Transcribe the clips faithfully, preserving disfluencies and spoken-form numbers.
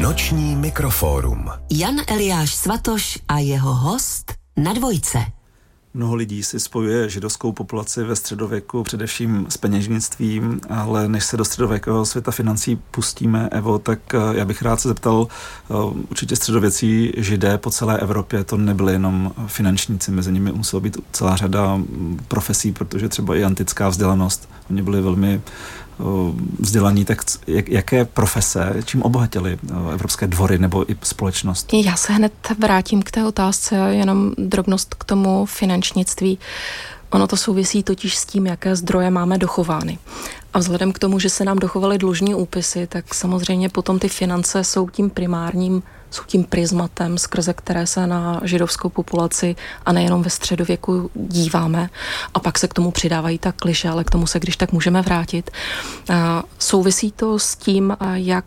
Noční mikrofórum. Jan Eliáš Svatoš a jeho host na Dvojce. Mnoho lidí si spojuje židovskou populaci ve středověku především s peněžnictvím, ale než se do středověkého světa financí pustíme, Evo, tak já bych rád se zeptal, určitě středověcí židé po celé Evropě to nebyly jenom finančníci, mezi nimi musela být celá řada profesí, protože třeba i antická vzdělanost, oni byli velmi vzdělaní, tak jak, jaké profese, čím obohatili evropské dvory nebo i společnost? Já se hned vrátím k té otázce, jenom drobnost k tomu finančnictví. Ono to souvisí totiž s tím, jaké zdroje máme dochovány. A vzhledem k tomu, že se nám dochovaly dlužní úpisy, tak samozřejmě potom ty finance jsou tím primárním, jsou tím prismatem, skrze které se na židovskou populaci a nejenom ve středověku díváme. A pak se k tomu přidávají ta klišé, ale k tomu se když tak můžeme vrátit. A souvisí to s tím, jak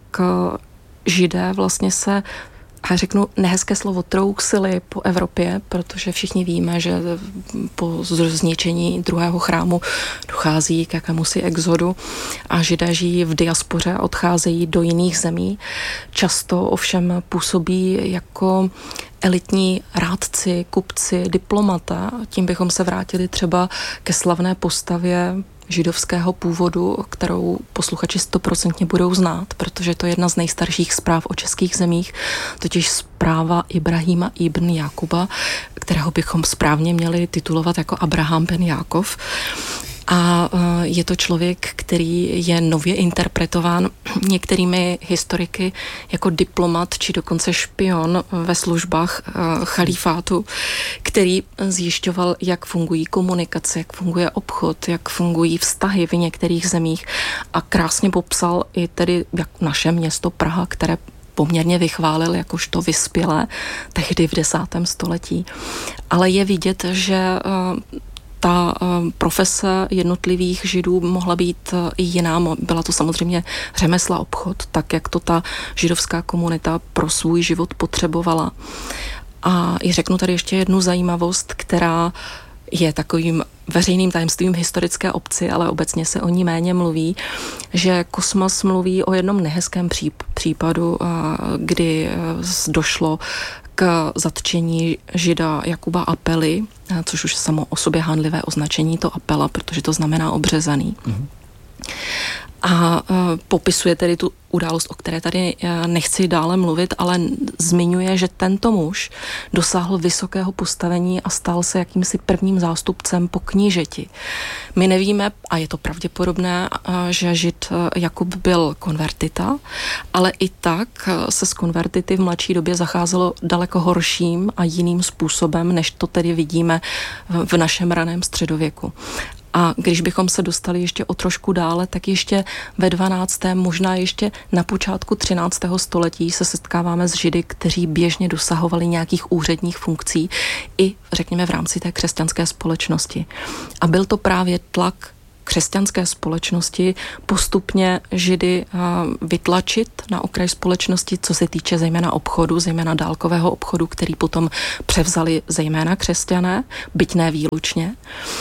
židé vlastně se, a řeknu nehezké slovo, trouxili po Evropě, protože všichni víme, že po zničení druhého chrámu dochází k jakémusi exodu a židé žijí v diaspoře a odcházejí do jiných zemí. Často ovšem působí jako elitní rádci, kupci, diplomata. Tím bychom se vrátili třeba ke slavné postavě židovského původu, kterou posluchači stoprocentně budou znát, protože to je jedna z nejstarších zpráv o českých zemích, totiž zpráva Ibrahima ibn Jakuba, kterého bychom správně měli titulovat jako Abraham ben Jákov. A je to člověk, který je nově interpretován některými historiky jako diplomat či dokonce špion ve službách chalífátu, který zjišťoval, jak fungují komunikace, jak funguje obchod, jak fungují vztahy v některých zemích a krásně popsal i tedy jak naše město Praha, které poměrně vychválil jakožto vyspělé tehdy v desátém století. Ale je vidět, že ta profese jednotlivých židů mohla být i jiná. Byla to samozřejmě řemesla, obchod, tak jak to ta židovská komunita pro svůj život potřebovala. A i řeknu tady ještě jednu zajímavost, která je takovým veřejným tajemstvím historické obci, ale obecně se o ní méně mluví, že Kosmas mluví o jednom nehezkém případu, kdy došlo k zatčení žida Jakuba Apely, což už samo o sobě hanlivé označení to Apela, protože to znamená obřezaný. Mm-hmm. A uh, popisuje tedy tu událost, o které tady uh, nechci dále mluvit, ale zmiňuje, že tento muž dosáhl vysokého postavení a stal se jakýmsi prvním zástupcem po knížeti. My nevíme, a je to pravděpodobné, uh, že žid uh, Jakub byl konvertita, ale i tak uh, se s konvertity v mladší době zacházelo daleko horším a jiným způsobem, než to tedy vidíme v, v našem raném středověku. A když bychom se dostali ještě o trošku dále, tak ještě ve dvanáctém možná ještě na počátku třináctého století se setkáváme s židy, kteří běžně dosahovali nějakých úředních funkcí i, řekněme, v rámci té křesťanské společnosti. A byl to právě tlak křesťanské společnosti postupně židy vytlačit na okraj společnosti, co se týče zejména obchodu, zejména dálkového obchodu, který potom převzali zejména křesťané, byť ne výlučně.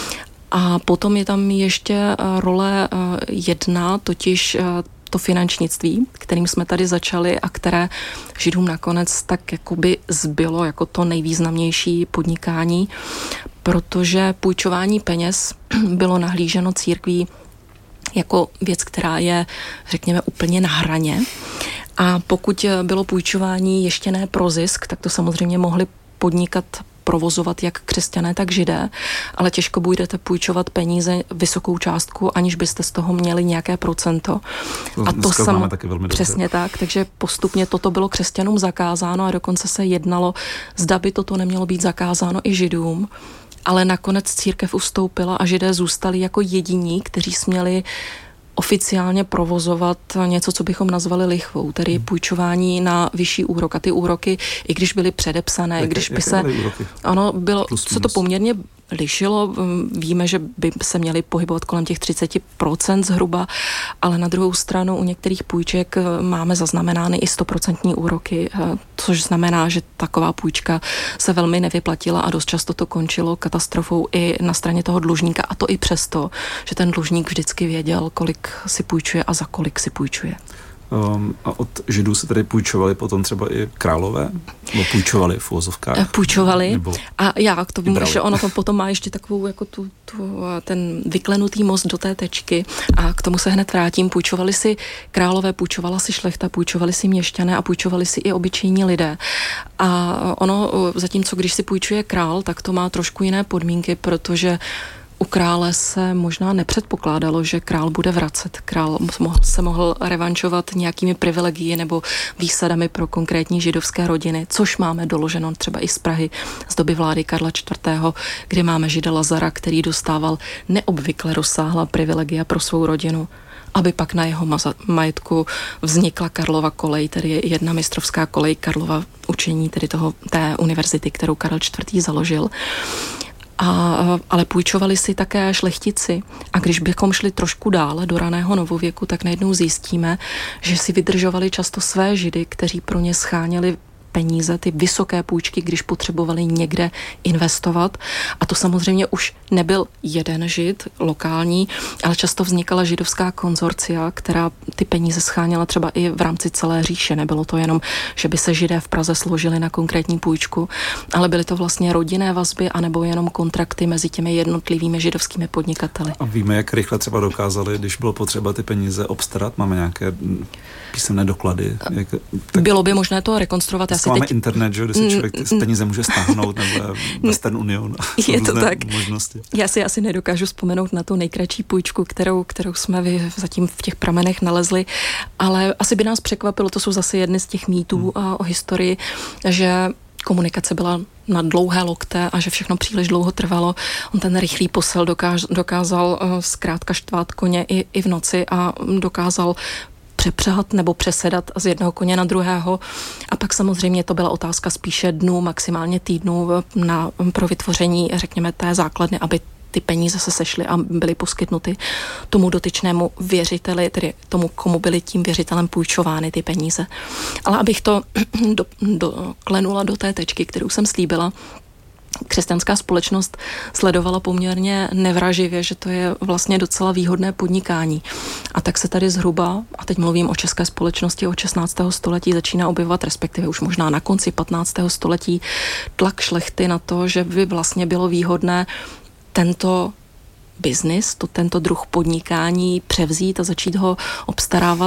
A potom je tam ještě role jedna, totiž to finančnictví, kterým jsme tady začali a které židům nakonec tak jakoby zbylo jako to nejvýznamnější podnikání, protože půjčování peněz bylo nahlíženo církví jako věc, která je, řekněme, úplně na hraně. A pokud bylo půjčování ještě ne pro zisk, tak to samozřejmě mohli podnikat provozovat jak křesťané, tak židé, ale těžko budete půjčovat peníze vysokou částku, aniž byste z toho měli nějaké procento. To a to samo, taky velmi přesně dobře. Tak, takže postupně toto bylo křesťanům zakázáno a dokonce se jednalo, zda by toto nemělo být zakázáno i židům, ale nakonec církev ustoupila a židé zůstali jako jediní, kteří směli oficiálně provozovat něco, co bychom nazvali lichvou, tedy půjčování na vyšší úrok. A ty úroky, i když byly předepsané, jak, když by se... Ano, bylo, se to poměrně lišilo. Víme, že by se měly pohybovat kolem těch třicet procent zhruba, ale na druhou stranu u některých půjček máme zaznamenány i sto procent úroky, což znamená, že taková půjčka se velmi nevyplatila a dost často to končilo katastrofou i na straně toho dlužníka, a to i přesto, že ten dlužník vždycky věděl, kolik si půjčuje a za kolik si půjčuje. Um, a od Židů se tady půjčovali potom třeba i králové? Nebo půjčovali v uvozovkách? Půjčovali. Nebo A já k tomu, že ono to potom má ještě takovou jako tu, tu, ten vyklenutý most do té tečky a k tomu se hned vrátím. Půjčovali si králové, půjčovala si šlechta, půjčovali si měšťané a půjčovali si i obyčejní lidé. A ono, zatímco když si půjčuje král, tak to má trošku jiné podmínky, protože u krále se možná nepředpokládalo, že král bude vracet. Král se mohl revančovat nějakými privilegií nebo výsadami pro konkrétní židovské rodiny, což máme doloženo třeba i z Prahy z doby vlády Karla čtvrtého., kde máme žida Lazara, který dostával neobvykle rozsáhlá privilegia pro svou rodinu, aby pak na jeho majetku vznikla Karlova kolej, tedy jedna mistrovská kolej Karlova učení, tedy toho, té univerzity, kterou Karel čtvrtý. založil. A, ale půjčovali si také šlechtici. A když bychom šli trošku dále do raného novověku, tak najednou zjistíme, že si vydržovali často své židy, kteří pro ně scháněli peníze, ty vysoké půjčky, když potřebovali někde investovat. A to samozřejmě už nebyl jeden žid lokální, ale často vznikala židovská konzorcia, která ty peníze scháněla třeba i v rámci celé říše. Nebylo to jenom, že by se židé v Praze složili na konkrétní půjčku, ale byly to vlastně rodinné vazby anebo jenom kontrakty mezi těmi jednotlivými židovskými podnikateli. A víme, jak rychle třeba dokázali, když bylo potřeba ty peníze obstarat? Máme nějaké písemné doklady? Jak, tak... Bylo by možné to rekonstruovat. Já Máme teď... internet, že, kde si člověk ty peníze může stáhnout, nebo Western Union. Je to tak. Možnosti. Já si asi nedokážu vzpomenout na tu nejkratší půjčku, kterou, kterou jsme vy zatím v těch pramenech nalezli, ale asi by nás překvapilo, to jsou zase jedny z těch mýtů hmm. o historii, že komunikace byla na dlouhé lokte a že všechno příliš dlouho trvalo. On ten rychlý posel dokáž, dokázal uh, zkrátka štvát koně i, i v noci a dokázal přepřehat nebo přesedat z jednoho koně na druhého. A pak samozřejmě to byla otázka spíše dnů, maximálně týdnů na, pro vytvoření, řekněme, té základny, aby ty peníze se sešly a byly poskytnuty tomu dotyčnému věřiteli, tedy tomu, komu byly tím věřitelem půjčovány ty peníze. Ale abych to do, do, klenula do té tečky, kterou jsem slíbila, křesťanská společnost sledovala poměrně nevraživě, že to je vlastně docela výhodné podnikání. A tak se tady zhruba, a teď mluvím o české společnosti od šestnáctého století, začíná objevovat, respektive už možná na konci patnáctého století, tlak šlechty na to, že by vlastně bylo výhodné tento biznis, to, tento druh podnikání převzít a začít ho obstarávat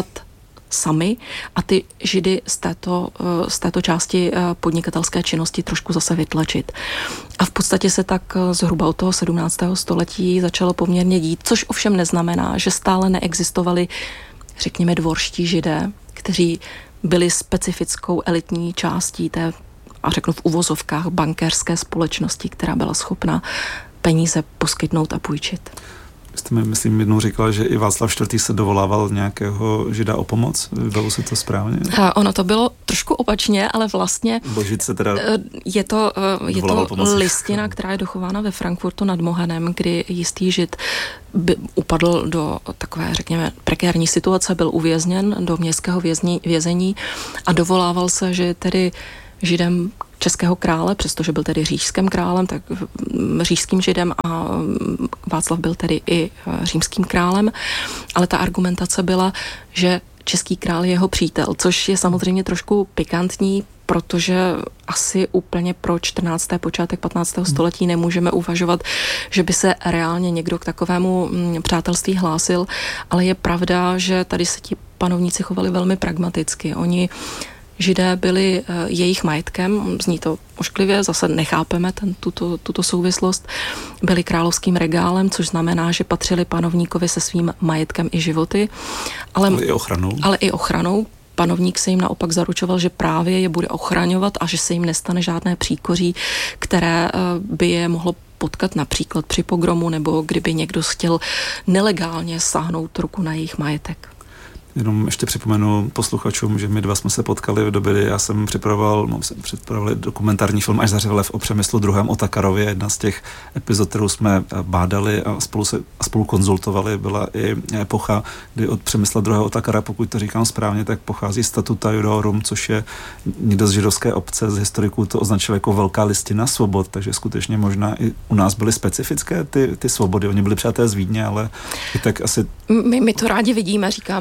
sami a ty židy z této, z této části podnikatelské činnosti trošku zase vytlačit. A v podstatě se tak zhruba od toho sedmnáctého století začalo poměrně dít, což ovšem neznamená, že stále neexistovali, řekněme, dvorští židé, kteří byli specifickou elitní částí té, a řeknu v uvozovkách, bankérské společnosti, která byla schopna peníze poskytnout a půjčit. Jste mi, myslím, jednou říkala, že i Václav čtvrtý. se dovolával nějakého žida o pomoc? Bylo se to správně? A ono to bylo trošku opačně, ale vlastně Božit se teda je to, je to listina, která je dochována ve Frankfurtu nad Mohanem, kdy jistý žid by upadl do takové, řekněme, prekérní situace, byl uvězněn do městského vězní, vězení a dovolával se, že tedy židem českého krále, přestože byl tedy říšským králem, tak říšským židem a Václav byl tedy i římským králem, ale ta argumentace byla, že český král je jeho přítel, což je samozřejmě trošku pikantní, protože asi úplně pro čtrnácté počátek patnáctého století nemůžeme uvažovat, že by se reálně někdo k takovému přátelství hlásil, ale je pravda, že tady se ti panovníci chovali velmi pragmaticky. Oni Židé byli jejich majetkem, zní to ošklivě, zase nechápeme ten, tuto, tuto souvislost, byli královským regálem, což znamená, že patřili panovníkovi se svým majetkem i životy. Ale, ale i ochranou. Ale i ochranou. Panovník se jim naopak zaručoval, že právě je bude ochraňovat a že se jim nestane žádné příkoří, které by je mohlo potkat například při pogromu nebo kdyby někdo chtěl nelegálně sáhnout ruku na jejich majetek. Jenom ještě připomenu posluchačům, že my dva jsme se potkali v době, kdy já jsem připravoval, no, jsem připravoval dokumentární film Až zařve lev o Přemyslu druhém. Otakarově. Jedna z těch epizod, kterou jsme bádali a spolu, se, a spolu konzultovali, byla i epocha, kdy od Přemysla druhého. Otakara, pokud to říkám správně, tak pochází Statuta Judaorum, což je někdo z židovské obce, z historiků to označil jako velká listina svobod, takže skutečně možná i u nás byly specifické ty, ty svobody. Oni byli přátelé z Vídně, ale i tak asi... My, my to rádi vidíme, říkáme, že ta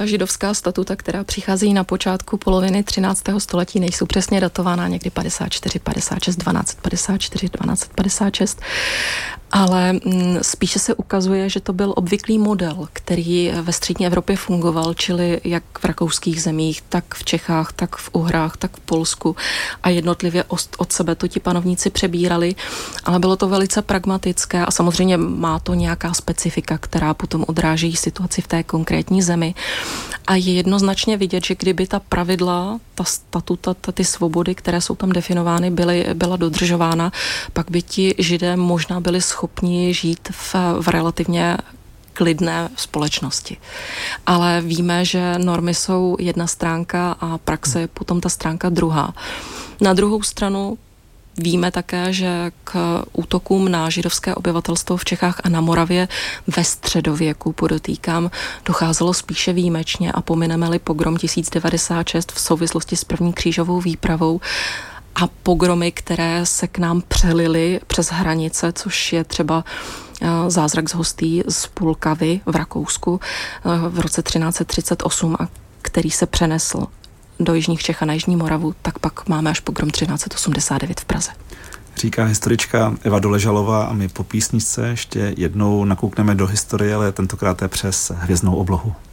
židovská statuta, která přicházejí na počátku poloviny třináctého století, nejsou přesně datována, někdy padesát čtyři, padesát šest, dvanáct padesát čtyři, dvanáct padesát šest, ale spíše se ukazuje, že to byl obvyklý model, který ve střední Evropě fungoval, čili jak v rakouských zemích, tak v Čechách, tak v Uhrách, tak v Polsku a jednotlivě od sebe to ti panovníci přebírali, ale bylo to velice pragmatické a samozřejmě má to nějaká specifika, která potom odráží situaci v té konkrétní zemi. A je jednoznačně vidět, že kdyby ta pravidla, ta statuta, ta, ty svobody, které jsou tam definovány, byly, byla dodržována, pak by ti Židé možná byli schopni žít v, v relativně klidné společnosti. Ale víme, že normy jsou jedna stránka a praxe je potom ta stránka druhá. Na druhou stranu víme také, že k útokům na židovské obyvatelstvo v Čechách a na Moravě ve středověku, podotýkám, docházelo spíše výjimečně a pomineme-li pogrom tisíc devadesát šest v souvislosti s první křížovou výpravou a pogromy, které se k nám přelily přes hranice, což je třeba zázrak z Hostý z Pulkavy v Rakousku v roce třináct set třicet osm a který se přenesl do jižních Čech a na jižní Moravu, tak pak máme až pogrom třináct set osmdesát devět v Praze. Říká historička Eva Doležalová a my po písničce ještě jednou nakoukneme do historie, ale tentokrát je přes Hvězdnou oblohu.